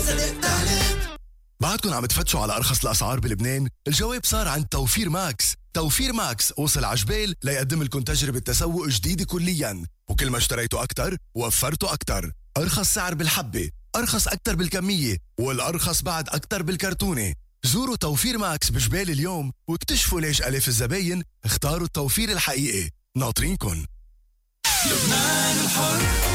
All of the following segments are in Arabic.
بعدكم عم تفتشوا على أرخص الأسعار بلبنان؟ الجواب صار عند توفير ماكس. توفير ماكس وصل عجبال ليقدم لكم تجربة تسوق جديدة كلياً، وكل ما اشتريتوا أكتر وفرتوا أكتر. أرخص سعر بالحبة، أرخص أكتر بالكمية، والأرخص بعد أكتر بالكرتونة. زوروا توفير ماكس بجبال اليوم واكتشفوا ليش آلاف الزباين اختاروا التوفير الحقيقي. ناطرينكن. لبنان الحر.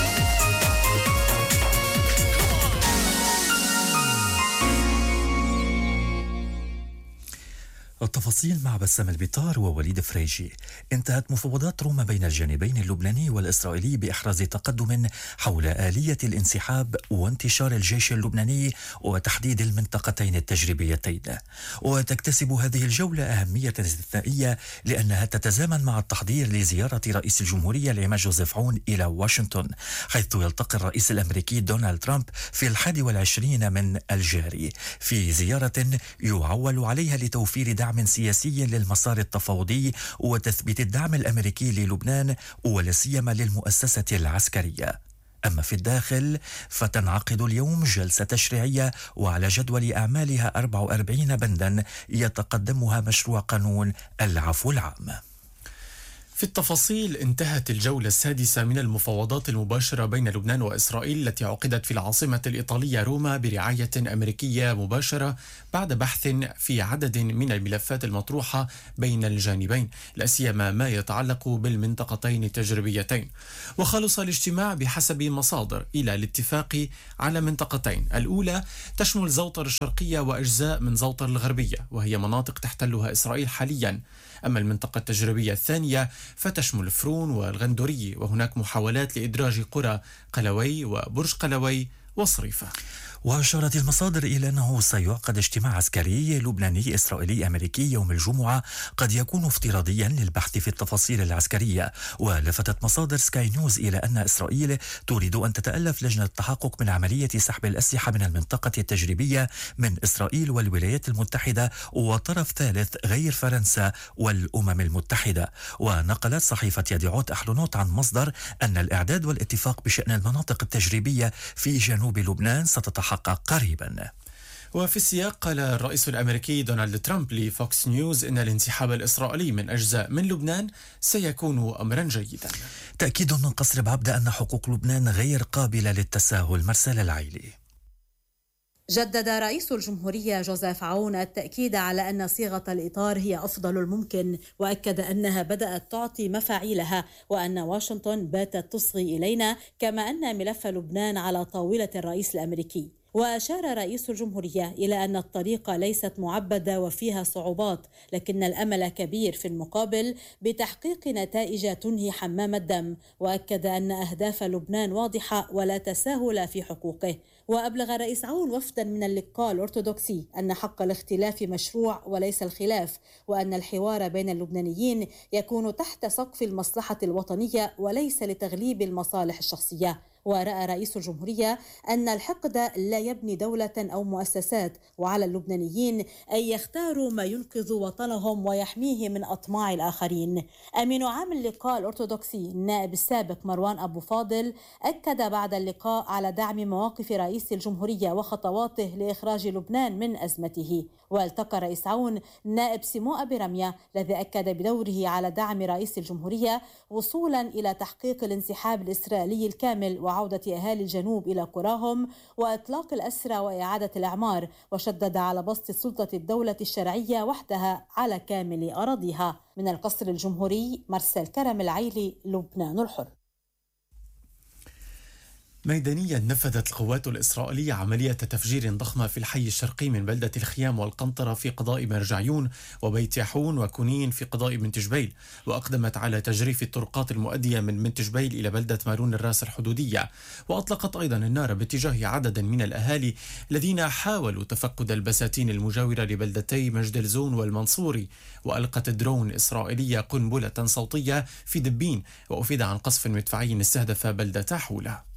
التفاصيل مع بسام البيطار ووليد فريجي. انتهت مفاوضات روما بين الجانبين اللبناني والإسرائيلي بإحراز تقدم حول آلية الانسحاب وانتشار الجيش اللبناني وتحديد المنطقتين التجريبيتين. وتكتسب هذه الجولة أهمية استثنائية لأنها تتزامن مع التحضير لزيارة رئيس الجمهورية العام جوزيف عون إلى واشنطن، حيث يلتقي الرئيس الأمريكي دونالد ترامب في 21 من الجاري، في زيارة يعول عليها لتوفير دعم سياسي للمسار التفاوضي وتثبيت الدعم الأمريكي للبنان ولا سيما للمؤسسة العسكرية. أما في الداخل فتنعقد اليوم جلسة تشريعية وعلى جدول أعمالها 44 بندا يتقدمها مشروع قانون العفو العام. في التفاصيل، انتهت الجولة السادسة من المفاوضات المباشرة بين لبنان وإسرائيل التي عقدت في العاصمة الإيطالية روما برعاية أمريكية مباشرة بعد بحث في عدد من الملفات المطروحة بين الجانبين، لا سيما ما يتعلق بالمنطقتين التجريبيتين. وخلص الاجتماع بحسب مصادر إلى الاتفاق على منطقتين. الأولى تشمل زوطر الشرقية وأجزاء من زوطر الغربية، وهي مناطق تحتلها إسرائيل حاليا. أما المنطقة التجريبية الثانية فتشمل فرون والغندورية، وهناك محاولات لإدراج قرى قلوي وبرج قلوي وصريفة. وأشارت المصادر إلى أنه سيعقد اجتماع عسكري لبناني إسرائيلي أمريكي يوم الجمعة قد يكون افتراضيا للبحث في التفاصيل العسكرية. ولفتت مصادر سكاي نيوز إلى أن إسرائيل تريد أن تتألف لجنة التحقق من عملية سحب الأسلحة من المنطقة التجريبية من إسرائيل والولايات المتحدة وطرف ثالث غير فرنسا والأمم المتحدة. ونقلت صحيفة يديعوت أحلونوت عن مصدر أن الإعداد والاتفاق بشأن المناطق التجريبية في جنوب لبنان ستتحقق قريبا. وفي السياق، قال الرئيس الأمريكي دونالد ترامب لفوكس نيوز إن الانسحاب الإسرائيلي من أجزاء من لبنان سيكون أمرا جيدا. تأكيد من قصر بعبدة أن حقوق لبنان غير قابلة للتساهل. مرسال العيلي. جدد رئيس الجمهورية جوزيف عون التأكيد على أن صيغة الإطار هي أفضل الممكن، وأكد أنها بدأت تعطي مفاعيلها وأن واشنطن باتت تصغي إلينا، كما أن ملف لبنان على طاولة الرئيس الأمريكي. وأشار رئيس الجمهورية إلى أن الطريق ليست معبدة وفيها صعوبات، لكن الأمل كبير في المقابل بتحقيق نتائج تنهي حمام الدم. وأكد أن أهداف لبنان واضحة ولا تساهل في حقوقه. وأبلغ رئيس عون وفدا من اللقاء الأرثوذكسي أن حق الاختلاف مشروع وليس الخلاف، وأن الحوار بين اللبنانيين يكون تحت سقف المصلحة الوطنية وليس لتغليب المصالح الشخصية. ورأى رئيس الجمهورية أن الحقد لا يبني دولة أو مؤسسات، وعلى اللبنانيين أن يختاروا ما ينقذ وطنهم ويحميه من أطماع الآخرين. أمين عام اللقاء الأرثوذكسي النائب السابق مروان أبو فاضل أكد بعد اللقاء على دعم مواقف رئيس الجمهورية وخطواته لإخراج لبنان من أزمته. والتقى رئيس عون نائب سيمو أبي رمية الذي أكد بدوره على دعم رئيس الجمهورية وصولا إلى تحقيق الانسحاب الإسرائيلي الكامل وعودة أهالي الجنوب إلى قراهم وإطلاق الأسرى وإعادة الإعمار، وشدد على بسط سلطة الدولة الشرعية وحدها على كامل أراضيها. من القصر الجمهوري، مرسال كرم العيلي، لبنان الحر. ميدانيا نفذت القوات الإسرائيلية عملية تفجير ضخمة في الحي الشرقي من بلدة الخيام والقنطرة في قضاء مرجعيون وبيت يحون وكونين في قضاء منتجبيل، وأقدمت على تجريف الطرقات المؤدية من منتجبيل إلى بلدة مارون الراس الحدودية. وأطلقت أيضا النار باتجاه عدد من الأهالي الذين حاولوا تفقد البساتين المجاورة لبلدتي مجد الزون والمنصوري. وألقت درون إسرائيلية قنبلة صوتية في دبين، وأفيد عن قصف مدفعي استهدف بلدة حولة.